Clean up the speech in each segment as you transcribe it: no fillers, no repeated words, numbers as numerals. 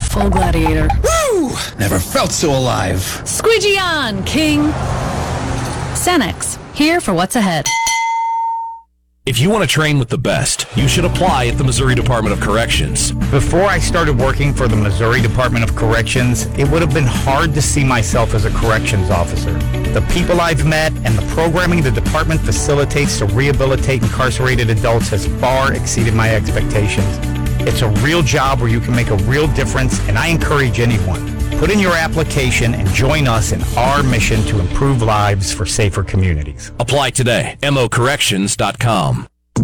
full gladiator. Woo! Never felt so alive. Squeegee on, King. Cenex, here for what's ahead. If you want to train with the best, you should apply at the Missouri Department of Corrections. Before I started working for the Missouri Department of Corrections, it would have been hard to see myself as a corrections officer. The people I've met and the programming the department facilitates to rehabilitate incarcerated adults has far exceeded my expectations. It's a real job where you can make a real difference, and I encourage anyone. Put in your application and join us in our mission to improve lives for safer communities. Apply today. mocorrections.com.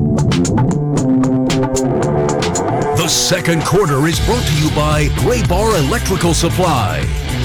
The second quarter is brought to you by Gray Bar Electrical Supply.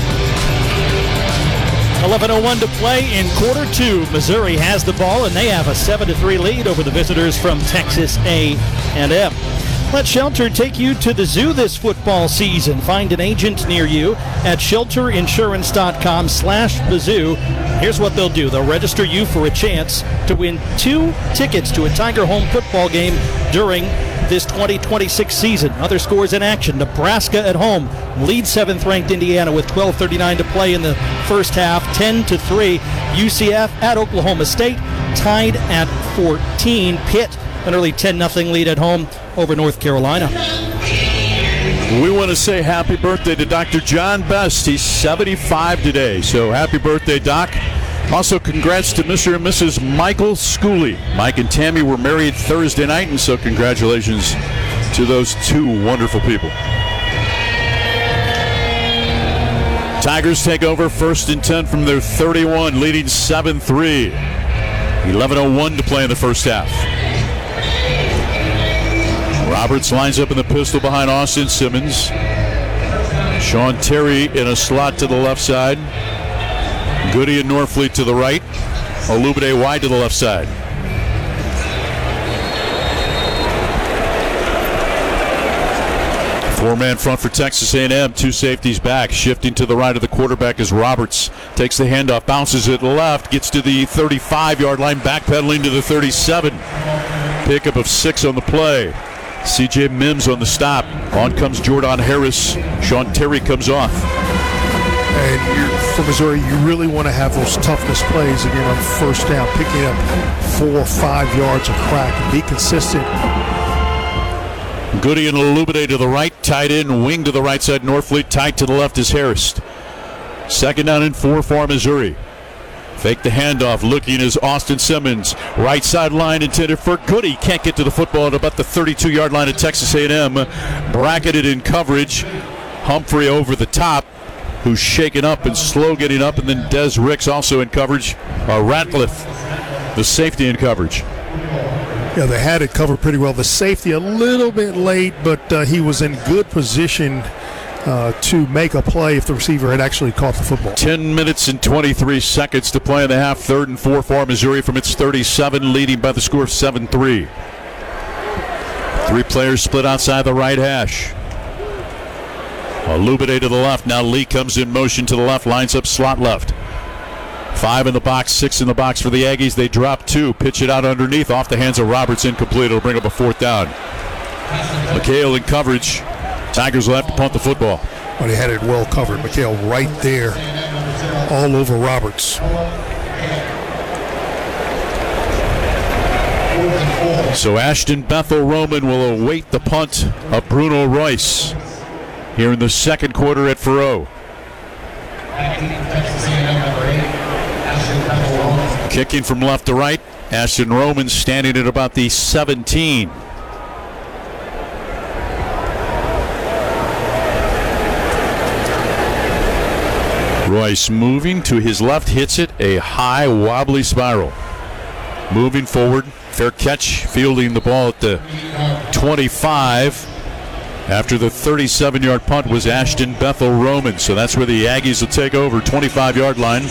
11:01 to play in quarter two. Missouri has the ball, and they have a 7-3 lead over the visitors from Texas A&M. Let Shelter take you to the zoo this football season. Find an agent near you at shelterinsurance.com/the-zoo. Here's what they'll do. They'll register you for a chance to win 2 tickets to a Tiger home football game during this 2026 season. Other scores in action. Nebraska at home leads 7th-ranked Indiana with 12:39 to play in the first half, 10-3. UCF at Oklahoma State tied at 14. Pitt an early 10-0 lead at home over North Carolina. We want to say happy birthday to Dr. John Best. He's 75 today, so happy birthday, Doc. Also, congrats to Mr. and Mrs. Michael Schooley. Mike and Tammy were married Thursday night, and so congratulations to those 2 wonderful people. Tigers take over 1st and 10 from their 31, leading 7-3. 11:01 to play in the first half. Roberts lines up in the pistol behind Austin Simmons. Sean Terry in a slot to the left side. Goody and Norfleet to the right. Olubide wide to the left side. Four-man front for Texas A&M. 2 safeties back. Shifting to the right of the quarterback as Roberts takes the handoff, bounces it left, gets to the 35-yard line, backpedaling to the 37. Pickup of 6 on the play. C.J. Mims on the stop. On comes Jordan Harris. Sean Terry comes off. And for Missouri, you really want to have those toughness plays again on first down, picking up 4 or 5 yards of crack and be consistent. Goody and Olubide to the right, tight end, wing to the right side. Norfleet tight to the left is Harris. 2nd down and 4 for Missouri. Fake the handoff, looking is Austin Simmons. Right sideline intended for Goody. Can't get to the football at about the 32-yard line of Texas A&M. Bracketed in coverage. Humphrey over the top, who's shaken up and slow getting up. And then Des Ricks also in coverage. Ratcliffe, the safety in coverage. Yeah, they had it covered pretty well. The safety a little bit late, but he was in good position to make a play if the receiver had actually caught the football. 10 minutes and 23 seconds to play in the half. 3rd and 4 for Missouri from its 37, leading by the score of 7-3. 3 players split outside the right hash. Olubide to the left. Now Lee comes in motion to the left, lines up slot left. 5 in the box, 6 in the box for the Aggies. They drop 2, pitch it out underneath, off the hands of Roberts, incomplete. It'll bring up a 4th down. McHale in coverage. Tigers will have to punt the football. Well, they had it well covered. McHale right there, all over Roberts. So Ashton Bethel Roman will await the punt of Bruno Royce here in the second quarter at Faurot. Kicking from left to right, Ashton Roman standing at about the 17. Royce moving to his left, hits it, a high wobbly spiral. Moving forward, fair catch, fielding the ball at the 25. After the 37-yard punt was Ashton Bethel Roman. So that's where the Aggies will take over, 25-yard line.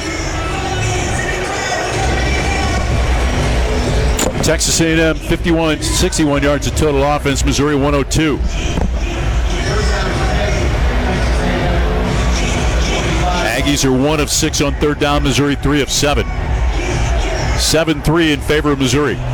Texas A&M 61 yards of total offense, Missouri 102. Aggies are 1 of 6 on 3rd down, Missouri 3 of 7. 7-3 in favor of Missouri.